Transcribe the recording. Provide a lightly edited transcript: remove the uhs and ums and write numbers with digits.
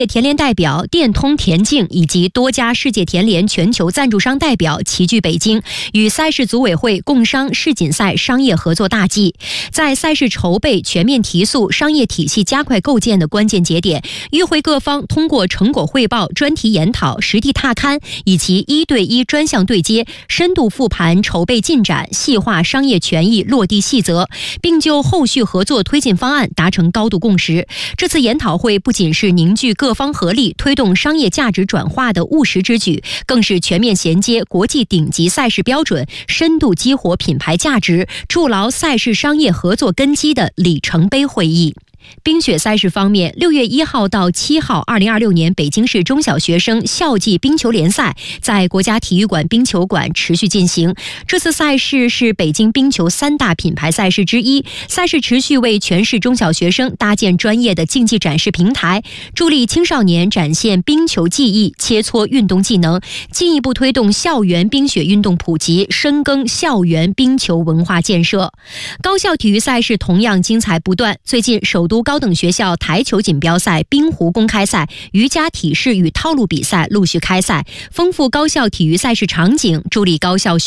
田联代表、电通田径以及多家世界田联全球赞助商代表齐聚北京，与赛事组委会共商世锦赛商业合作大计。在赛事筹备、全面提速、商业体系加快构建的关键节点，与会各方通过成果汇报、专题研讨、实地踏勘以及1对1专项对接，深度复盘筹备进展，细化商业权益落地细则，并就后续合作推进方案达成高度共识。这次研讨会不仅是凝聚各方合力推动商业价值转化的务实之举，更是全面衔接国际顶级赛事标准、深度激活品牌价值、筑牢赛事商业合作根基的里程碑会议。冰雪赛事方面，6月1号到7号，2026年北京市中小学生校际冰球联赛在国家体育馆冰球馆持续进行。这次赛事是北京冰球3大品牌赛事之一，赛事持续为全市中小学生搭建专业的竞技展示平台，助力青少年展现冰球技艺，切磋运动技能，进一步推动校园冰雪运动普及，深耕校园冰球文化建设。高校体育赛事同样精彩不断，最近首都高等学校台球锦标赛、冰壶公开赛、瑜伽体式与套路比赛陆续开赛，丰富高校体育赛事场景，助力高校